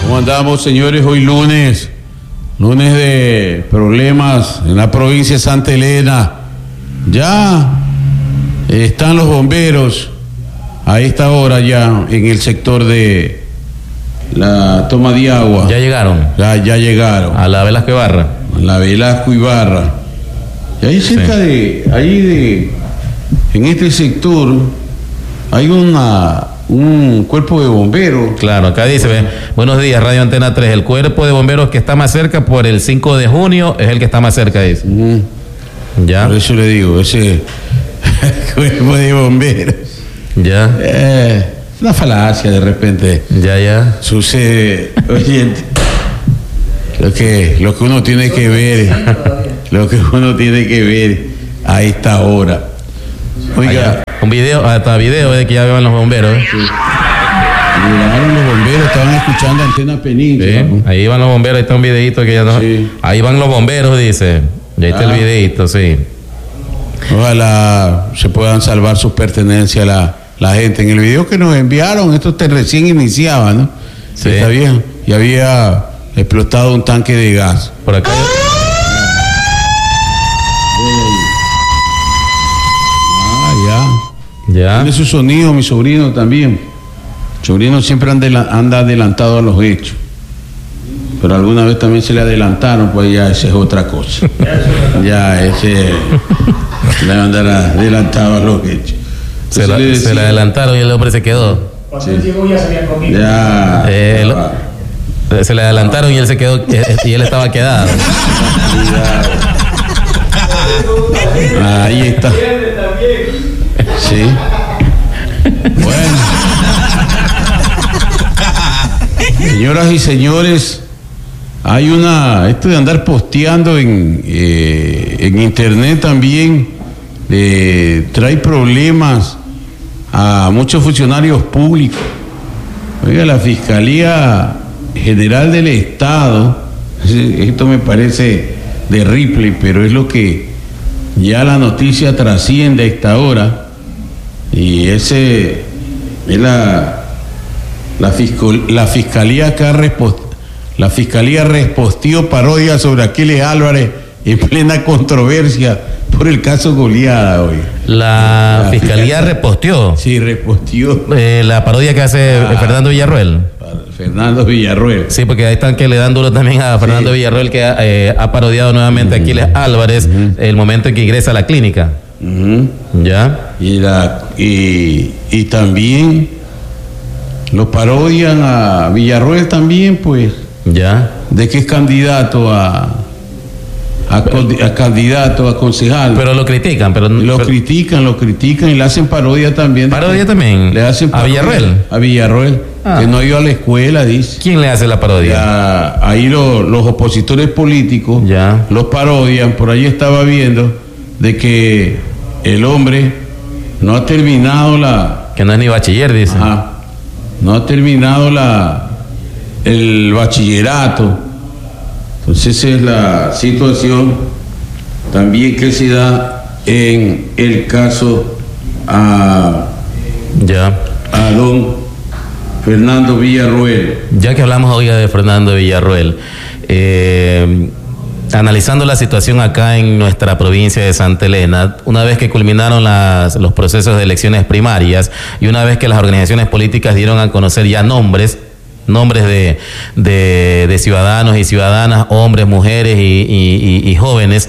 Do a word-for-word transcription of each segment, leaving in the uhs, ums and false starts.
¿Cómo andamos, señores? Hoy lunes, lunes de problemas en la provincia de Santa Elena. Ya están los bomberos a esta hora ya en el sector de la toma de agua. Ya llegaron. Ya, ya llegaron. A la Velasco Ibarra. A la Velasco Ibarra. Y ahí cerca sí. de, ahí de, en este sector hay una... un cuerpo de bomberos. Claro, acá dice, ve, buenos días, Radio Antena tres, el cuerpo de bomberos que está más cerca por el cinco de junio es el que está más cerca, dice. Uh-huh. Ya. Por eso le digo, ese cuerpo de bomberos. Ya. Eh, una falacia de repente. Ya, ya. Sucede, oye, lo que, lo que uno tiene que ver, lo que uno tiene que ver a esta hora. Oiga. Allá. Un video, hasta video de que ya van los bomberos. Sí. Llegaron los bomberos, estaban escuchando Antena Península. Sí, ahí van los bomberos, ahí está un videito que ya no. Sí. Ahí van los bomberos, dice. Y ahí ah. está el videito, sí. Ojalá se puedan salvar sus pertenencias la, la gente. En el video que nos enviaron, esto te recién iniciaba, ¿no? Sí. Está bien. Y había explotado un tanque de gas. Por acá. Ya. Tiene su sonido, mi sobrino también. Mi sobrino siempre anda, anda adelantado a los hechos. Pero alguna vez también se le adelantaron, pues ya esa es otra cosa. Ya ese le va a andar adelantado a los hechos. Se, la, le se le adelantaron y el hombre se quedó. Cuando él llegó ya se habían comido. Ya. Eh, lo, se le adelantaron y él se quedó y él estaba quedado. Ahí está. Sí. Bueno. Señoras y señores, hay una... Esto de andar posteando en, eh, en internet también eh, trae problemas a muchos funcionarios públicos. Oiga, la Fiscalía General del Estado, esto me parece de Ripley, pero es lo que ya la noticia trasciende a esta hora. Y ese es la la, fiscal, la fiscalía acá respost, la fiscalía respostió parodia sobre Aquiles Álvarez en plena controversia por el caso Goliada hoy. La, la fiscalía, fiscalía reposteó. Sí, reposteó. Eh, la parodia que hace ah, Fernando Villarroel. Fernando Villarroel. Sí, porque ahí están que le dan duro también a Fernando sí. Villarroel, que eh, ha parodiado nuevamente uh-huh. a Aquiles Álvarez uh-huh. el momento en que ingresa a la clínica. Uh-huh. Ya. Y, la, y, y también lo parodian a Villarroel también, pues. Ya. De que es candidato a, a, a candidato a concejal. Pero lo critican, pero lo pero, critican, lo critican y le hacen parodia también. ¿Parodia de, también? Le hacen parodia, a Villarroel. A Villarroel, ah. que no iba a la escuela, dice. ¿Quién le hace la parodia? Ya, ahí lo, los opositores políticos ya. los parodian. Por ahí estaba viendo de que el hombre no ha terminado la... Que no es ni bachiller, dice. Ajá, no ha terminado la el bachillerato. Entonces esa es la situación también que se da en el caso a, ya. a don Fernando Villarroel. Ya que hablamos hoy de Fernando Villarroel, eh... analizando la situación acá en nuestra provincia de Santa Elena, una vez que culminaron las, los procesos de elecciones primarias y una vez que las organizaciones políticas dieron a conocer ya nombres, nombres de, de, de ciudadanos y ciudadanas, hombres, mujeres y, y, y, y jóvenes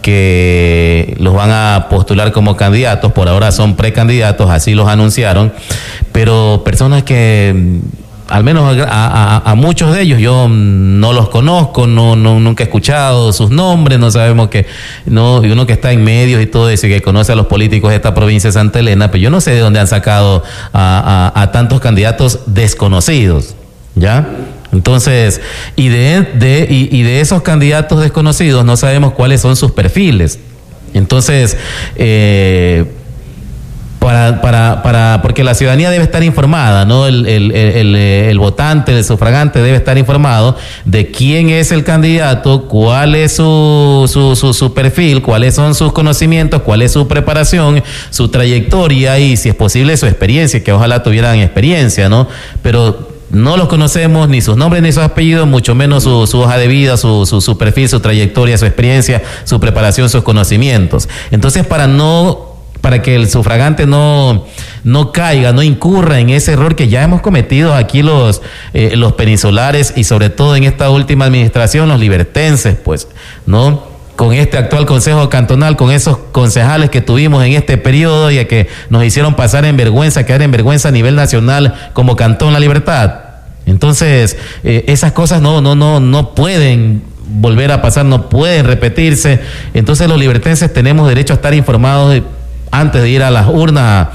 que los van a postular como candidatos, por ahora son precandidatos, así los anunciaron, pero personas que... al menos a, a, a muchos de ellos yo no los conozco, no, no nunca he escuchado sus nombres, no sabemos que, no, y uno que está en medios y todo eso y que conoce a los políticos de esta provincia de Santa Elena, pero yo no sé de dónde han sacado a, a, a tantos candidatos desconocidos, ¿ya? Entonces, y de, de, y, y de esos candidatos desconocidos no sabemos cuáles son sus perfiles. Entonces, eh, Para, para, para, porque la ciudadanía debe estar informada, ¿no? El, el, el, el votante, el sufragante debe estar informado de quién es el candidato, cuál es su, su, su, su perfil, cuáles son sus conocimientos, cuál es su preparación, su trayectoria y, si es posible, su experiencia, que ojalá tuvieran experiencia, ¿no? Pero no los conocemos, ni sus nombres ni sus apellidos, mucho menos su, su hoja de vida, su, su, su perfil, su trayectoria, su experiencia, su preparación, sus conocimientos. Entonces, para no, para que el sufragante no, no caiga, no incurra en ese error que ya hemos cometido aquí los, eh, los peninsulares y sobre todo en esta última administración, los libertenses, pues, ¿no? Con este actual Consejo Cantonal, con esos concejales que tuvimos en este periodo y a que nos hicieron pasar en vergüenza, quedar en vergüenza a nivel nacional como Cantón La Libertad. Entonces, eh, esas cosas no, no, no, no pueden volver a pasar, no pueden repetirse. Entonces los libertenses tenemos derecho a estar informados antes de ir a las urnas a,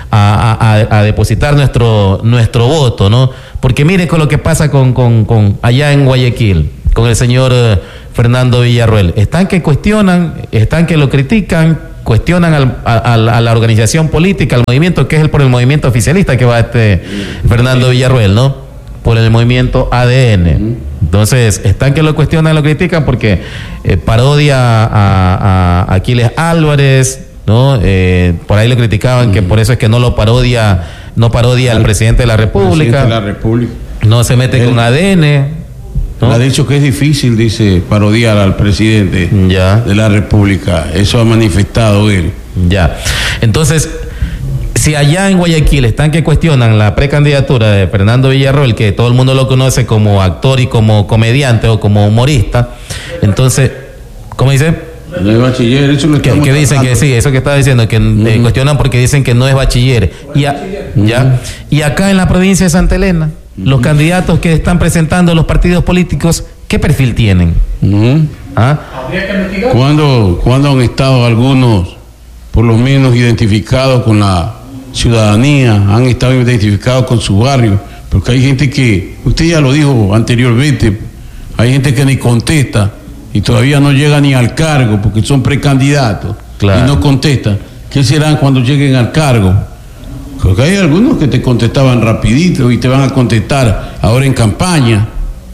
a, a, a depositar nuestro, nuestro voto, ¿no? Porque mire con lo que pasa con, con, con allá en Guayaquil, con el señor eh, Fernando Villarroel. Están que cuestionan, están que lo critican, cuestionan al, a, a la organización política, al movimiento, que es el por el movimiento oficialista que va este Fernando Villarroel, ¿no? Por el movimiento A D N. Entonces, están que lo cuestionan, lo critican porque eh, parodia a, a, a Aquiles Álvarez, ¿no? Eh, por ahí lo criticaban, que por eso es que no lo parodia, no parodia al presidente de la República. De la República. No se mete Él, con A D N. ¿no? Ha dicho que es difícil, dice, parodiar al presidente ya. de la República. Eso ha manifestado él. Ya. Entonces, si allá en Guayaquil están que cuestionan la precandidatura de Fernando Villarroel, que todo el mundo lo conoce como actor y como comediante o como humorista, entonces, ¿cómo dice? No es bachiller, eso lo que, que dicen que sí, eso que estaba diciendo, que uh-huh. eh, cuestionan porque dicen que no es bachiller. Y, a, uh-huh. ya, y acá en la provincia de Santa Elena, uh-huh. los candidatos que están presentando los partidos políticos, ¿qué perfil tienen? Uh-huh. ¿Ah? ¿Cuándo, ¿Cuándo han estado algunos, por lo menos, identificados con la ciudadanía, han estado identificados con su barrio? Porque hay gente que, usted ya lo dijo anteriormente, hay gente que ni contesta y todavía no llega ni al cargo porque son precandidatos, claro. Y no contestan. ¿Qué serán cuando lleguen al cargo? Porque hay algunos que te contestaban rapidito y te van a contestar ahora en campaña,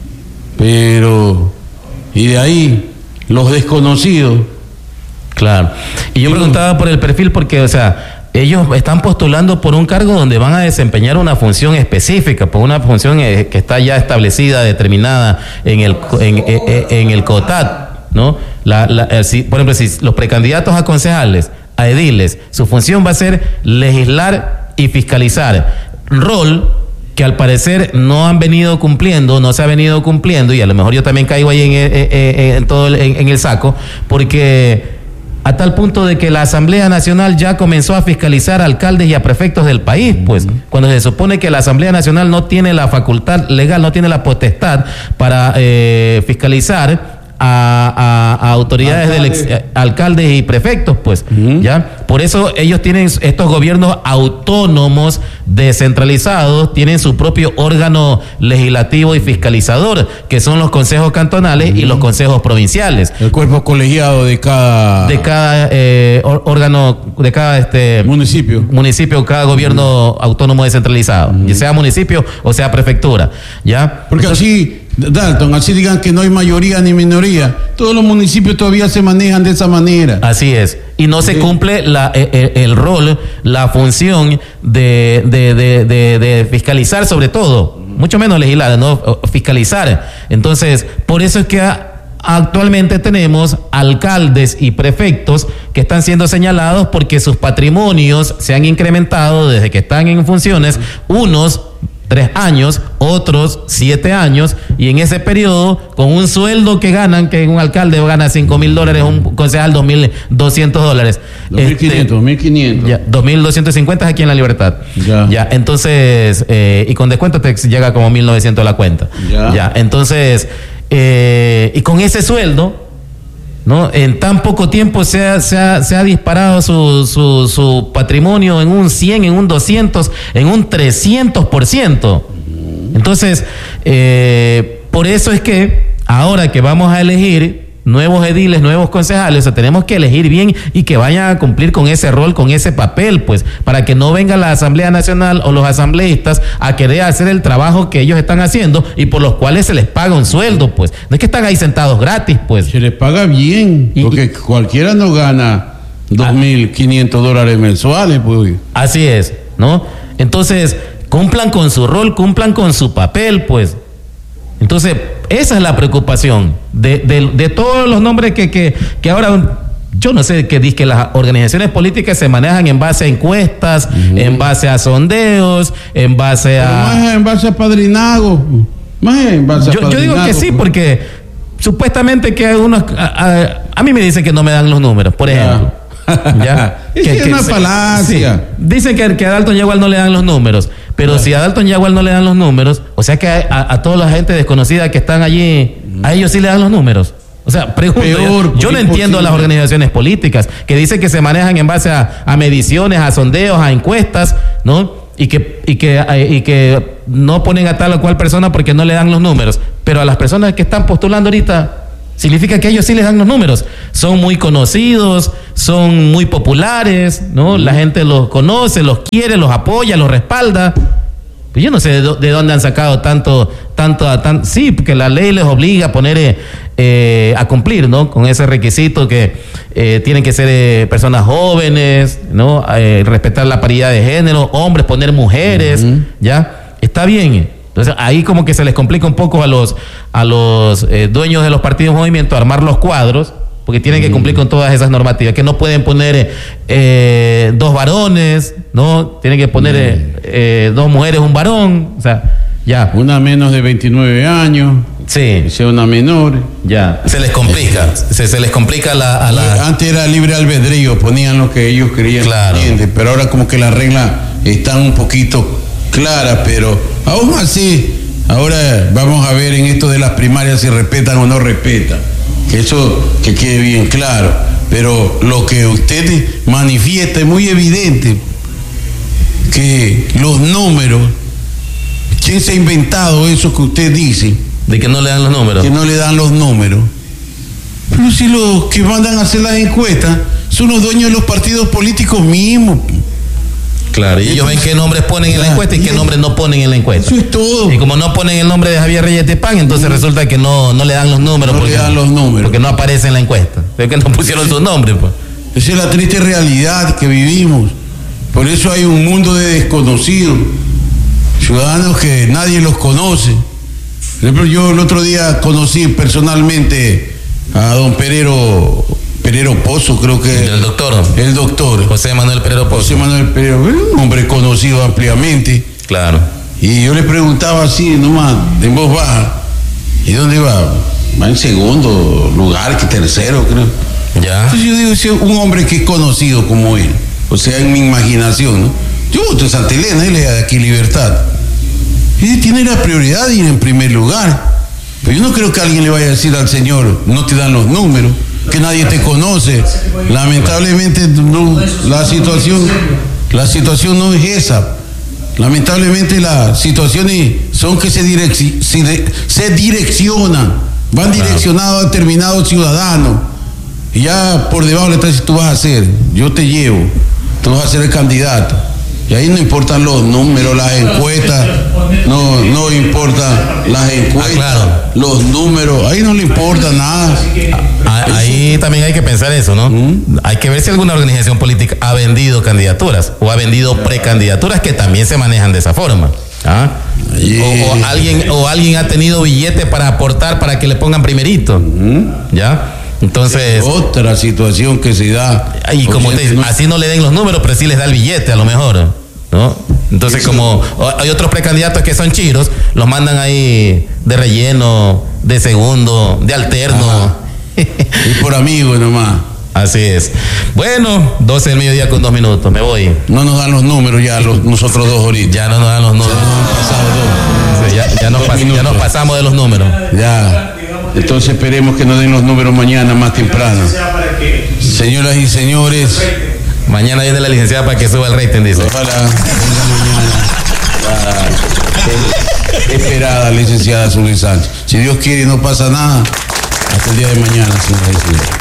pero y de ahí los desconocidos. Claro. Y yo preguntaba por el perfil porque, o sea, ellos están postulando por un cargo donde van a desempeñar una función específica, por una función que está ya establecida, determinada en el en, en, en el COTAT, ¿no? La, la, si, por ejemplo, si los precandidatos a concejales, a ediles, su función va a ser legislar y fiscalizar, rol que al parecer no han venido cumpliendo, no se ha venido cumpliendo, y a lo mejor yo también caigo ahí en, en, en, en todo el, en, en el saco, porque a tal punto de que la Asamblea Nacional ya comenzó a fiscalizar a alcaldes y a prefectos del país, pues, cuando se supone que la Asamblea Nacional no tiene la facultad legal, no tiene la potestad para eh, fiscalizar a, a, a autoridades Alcalde. de alcaldes y prefectos, pues, uh-huh. ya. Por eso ellos tienen estos gobiernos autónomos, descentralizados, tienen su propio órgano legislativo y fiscalizador, que son los consejos cantonales uh-huh. y los consejos provinciales. El cuerpo colegiado de cada de cada eh, órgano, de cada este municipio, municipio, cada gobierno uh-huh. autónomo descentralizado, uh-huh. ya sea municipio o sea prefectura, ya. Porque Entonces, así Dalton, así digan que no hay mayoría ni minoría, todos los municipios todavía se manejan de esa manera. Así es, y no se cumple la, el, el rol, la función de, de, de, de, de fiscalizar sobre todo, mucho menos legislar, no fiscalizar. Entonces, por eso es que actualmente tenemos alcaldes y prefectos que están siendo señalados porque sus patrimonios se han incrementado desde que están en funciones, unos tres años, otros siete años, y en ese periodo, con un sueldo que ganan, que un alcalde gana cinco mil dólares, un concejal dos mil doscientos dólares. Dos mil quinientos, dos mil quinientos. Ya, dos mil doscientos cincuenta aquí en La Libertad. Ya. Ya, entonces, eh, y con descuento te llega como mil novecientos la cuenta. Ya. Ya, entonces, eh, y con ese sueldo, ¿no? En tan poco tiempo se ha, se ha, se ha disparado su, su, su patrimonio en un cien, en un doscientos, en un trescientos por ciento. Entonces, eh, por eso es que ahora que vamos a elegir nuevos ediles, nuevos concejales, o sea, tenemos que elegir bien y que vayan a cumplir con ese rol, con ese papel, pues, para que no venga la Asamblea Nacional o los asambleístas a querer hacer el trabajo que ellos están haciendo y por los cuales se les paga un sueldo, pues. No es que están ahí sentados gratis, pues. Se les paga bien, y, porque y, cualquiera no gana dos mil quinientos dólares mensuales, pues. Así es, ¿no? Entonces, cumplan con su rol, cumplan con su papel, pues. Entonces, esa es la preocupación de, de, de todos los nombres que, que, que ahora... Yo no sé qué dice que las organizaciones políticas se manejan en base a encuestas, uh-huh. en base a sondeos, en base a... Pero más en base a padrinazgo. Más en base a yo, padrinazgo. Yo digo que sí, porque supuestamente que algunos... A, a, a mí me dicen que no me dan los números, por ejemplo. ¿Ya? Es que, que es una falacia. Sí, dicen que, que a Dalton Yagual no le dan los números, pero claro. si a Dalton Yagual no le dan los números, o sea que a, a, a toda la gente desconocida que están allí, a ellos sí le dan los números. O sea, pregunto, Peor, yo no entiendo a las organizaciones políticas que dicen que se manejan en base a, a mediciones, a sondeos, a encuestas, ¿no? Y que, y, que, y que no ponen a tal o cual persona porque no le dan los números. Pero a las personas que están postulando ahorita, significa que a ellos sí les dan los números. Son muy conocidos, son muy populares, ¿no? La gente los conoce, los quiere, los apoya, los respalda. Yo no sé de, do, de dónde han sacado tanto, tanto, tan, sí, porque la ley les obliga a poner, eh, a cumplir, ¿no? Con ese requisito que eh, tienen que ser eh, personas jóvenes, ¿no? Eh, respetar la paridad de género, hombres, poner mujeres, uh-huh. ¿ya? Está bien. Entonces ahí como que se les complica un poco a los, a los eh, dueños de los partidos de movimiento armar los cuadros, porque tienen que cumplir con todas esas normativas, que no pueden poner eh, dos varones, ¿no? Tienen que poner eh, eh, dos mujeres, un varón, o sea, ya. Una menos de veintinueve años. Sí. Sea una menor. Ya. Se les complica, se, se les complica la, a la... Antes era libre albedrío, ponían lo que ellos querían. Claro. Pero ahora como que las reglas están un poquito claras, pero aún así, ahora vamos a ver en esto de las primarias si respetan o no respetan. Que eso que quede bien claro, pero lo que usted manifiesta es muy evidente, que los números, ¿quién se ha inventado eso que usted dice? De que no le dan los números. Que no le dan los números. Pero si los que mandan a hacer las encuestas son los dueños de los partidos políticos mismos. Claro, y ellos ven qué nombres ponen en la encuesta y qué nombres no ponen en la encuesta. Eso es todo. Y como no ponen el nombre de Javier Reyes Tepán, entonces mm. resulta que no, no le dan los números. No porque, le dan los números. Porque no aparece en la encuesta. Es que no pusieron sus nombres, pues. Esa es la triste realidad que vivimos. Por eso hay un mundo de desconocidos. Ciudadanos que nadie los conoce. Por ejemplo, yo el otro día conocí personalmente a don Perero... Perero Pozo, creo que... El doctor. El doctor. José Manuel Perero Pozo. José Manuel Perero, un hombre conocido ampliamente. Claro. Y yo le preguntaba así, nomás, en voz baja, ¿y dónde va? Va en segundo lugar, que tercero, creo. Ya. Entonces yo digo, si un hombre que es conocido como él, o sea, en mi imaginación, ¿no? Yo voto en Santa Elena, él es de aquí Libertad. Y tiene la prioridad de ir en primer lugar. Pero yo no creo que alguien le vaya a decir al señor, no te dan los números, que nadie te conoce. Lamentablemente no, la situación la situación no es esa. Lamentablemente las situaciones son que se, direc- se direccionan, van direccionados a determinados ciudadanos, y ya por debajo le está diciendo, tú vas a hacer, yo te llevo, tú vas a ser el candidato. Y ahí no importan los números, las encuestas, no, no importan las encuestas, ah, claro. los números, ahí no le importa nada. Ah, ahí también hay que pensar eso, ¿no? ¿Mm? Hay que ver si alguna organización política ha vendido candidaturas o ha vendido precandidaturas que también se manejan de esa forma. ¿Ah? Yeah. O, o alguien o alguien ha tenido billete para aportar para que le pongan primerito. ¿Mm? ¿Ya? Entonces, es otra situación que se da. Y como usted dice, no, así no le den los números, pero sí les da el billete a lo mejor, ¿no? Entonces, eso, como hay otros precandidatos que son chiros, los mandan ahí de relleno, de segundo, de alterno. Y por amigos nomás. Así es. Bueno, doce del mediodía con dos minutos, me voy. No nos dan los números ya los, nosotros dos ahorita. Ya no nos dan los números. Sí, ya, ya, nos pas, ya nos pasamos de los números. Ya. Entonces esperemos que nos den los números mañana más temprano. Señoras y señores, mañana viene la licenciada para que suba el rating, dice. Ojalá venga mañana la esperada licenciada Zully Sánchez. Si Dios quiere y no pasa nada, hasta el día de mañana, señoras y señores.